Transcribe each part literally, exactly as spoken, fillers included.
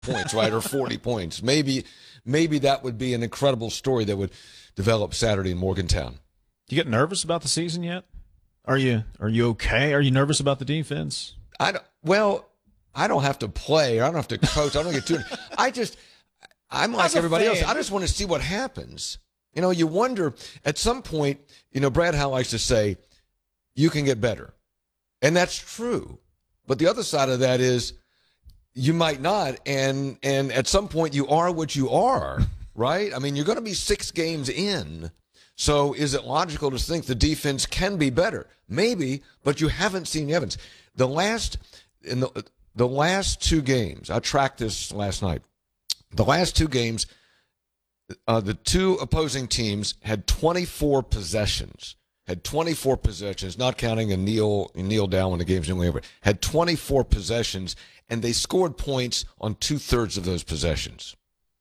points, right, or forty points. Maybe, maybe that would be an incredible story that would develop Saturday in Morgantown. Do you get nervous about the season yet? Are you Are you okay? Are you nervous about the defense? I don't, well, I don't have to play. I don't have to coach. I don't get too. I just, I'm like everybody else. I just want to see what happens. You know, you wonder at some point. You know, Brad Howell likes to say, "You can get better," and that's true. But the other side of that is, you might not, and and at some point you are what you are, right? I mean, you're going to be six games in. So is it logical to think the defense can be better? Maybe, but you haven't seen the evidence. The last in the the last two games, I tracked this last night. The last two games, uh, the two opposing teams had twenty-four possessions. Had twenty-four possessions, not counting a kneel a kneel down when the game's nearly over. Had twenty-four possessions, and they scored points on two-thirds of those possessions.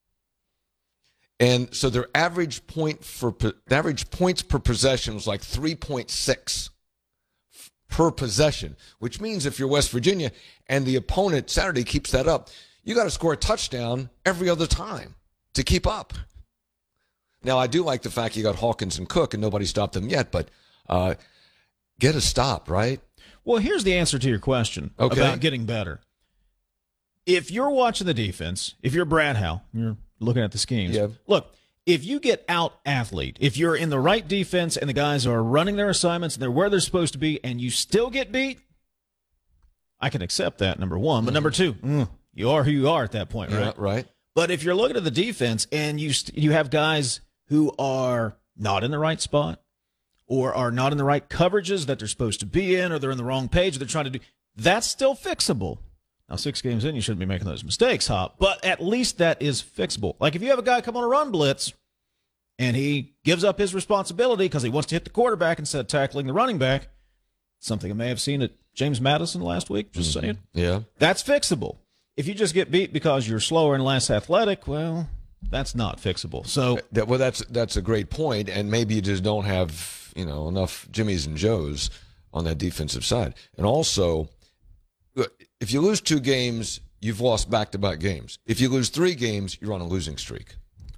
And so their average point for the average points per possession was like three point six per possession, which means if you're West Virginia and the opponent Saturday keeps that up, you got to score a touchdown every other time to keep up. Now, I do like the fact you got Hawkins and Cook, and nobody stopped them yet, but uh, get a stop, right? Well, here's the answer to your question okay. about getting better. If you're watching the defense, if you're Brad Howell, you're looking at the schemes. Yeah. Look, if you get out-athlete, if you're in the right defense and the guys are running their assignments and they're where they're supposed to be and you still get beat, I can accept that, number one. But number two, mm, you are who you are at that point, right? Yeah, right. But if you're looking at the defense and you st- you have guys who are not in the right spot or are not in the right coverages that they're supposed to be in, or they're in the wrong page, or they're trying to do, that's still fixable. Now, six games in, you shouldn't be making those mistakes, Hop, but at least that is fixable. Like if you have a guy come on a run blitz and he gives up his responsibility because he wants to hit the quarterback instead of tackling the running back, something I may have seen at James Madison last week, just mm-hmm. saying. Yeah. That's fixable. If you just get beat because you're slower and less athletic, well, that's not fixable. So, that, well, that's that's a great point, and maybe you just don't have, you know, enough Jimmies and Joes on that defensive side. And also, if you lose two games, you've lost back-to-back games. If you lose three games, you're on a losing streak.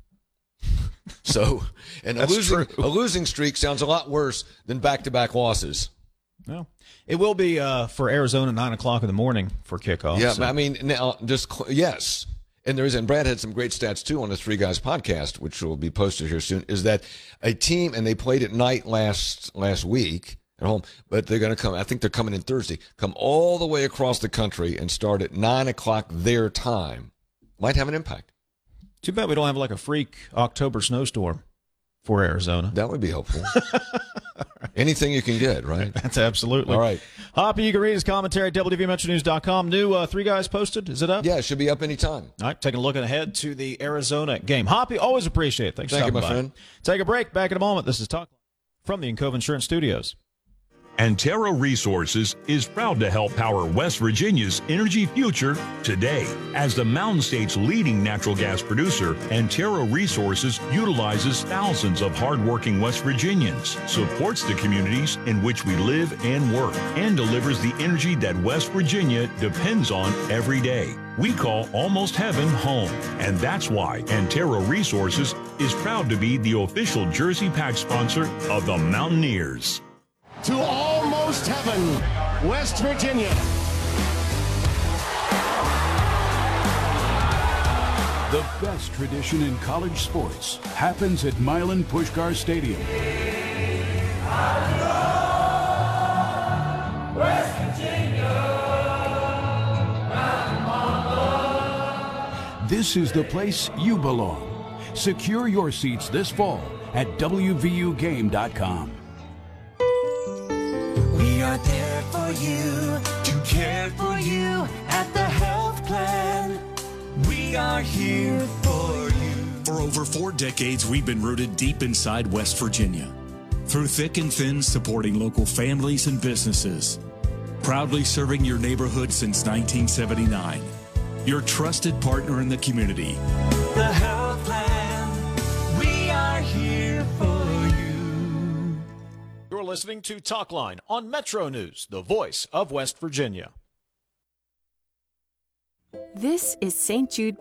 So, and a losing, a losing streak sounds a lot worse than back-to-back losses. Well, it will be uh, for Arizona nine o'clock in the morning for kickoff. Yeah, so. I mean, now just yes. And there is, and Brad had some great stats too on the Three Guys podcast, which will be posted here soon. Is that a team, and they played at night last last week at home, but they're going to come. I think they're coming in Thursday. Come all the way across the country and start at nine o'clock their time. Might have an impact. Too bad we don't have like a freak October snowstorm for Arizona. That would be helpful. Anything you can get, right? That's absolutely. All right. Hoppy, you can read his commentary at W V Metro News dot com. New uh, Three Guys posted. Is it up? Yeah, it should be up anytime. All right, taking a look ahead to the Arizona game. Hoppy, always appreciate it. Thanks Thank for you, my by. friend. Take a break. Back in a moment. This is Talk from the Encova Insurance Studios. Antero Resources is proud to help power West Virginia's energy future today. As the Mountain State's leading natural gas producer, Antero Resources utilizes thousands of hardworking West Virginians, supports the communities in which we live and work, and delivers the energy that West Virginia depends on every day. We call Almost Heaven home, and that's why Antero Resources is proud to be the official Jersey Pack sponsor of the Mountaineers. To Almost Heaven, West Virginia. The best tradition in college sports happens at Milan Puskar Stadium. West Virginia. This is the place you belong. Secure your seats this fall at W V U game dot com. We are there for you, to care for you at the health plan. We are here for you. For over four decades, we've been rooted deep inside West Virginia. Through thick and thin, supporting local families and businesses. Proudly serving your neighborhood since nineteen seventy-nine. Your trusted partner in the community. The health plan, we are here for you. You're listening to Talkline on Metro News, the voice of West Virginia. This is Saint Jude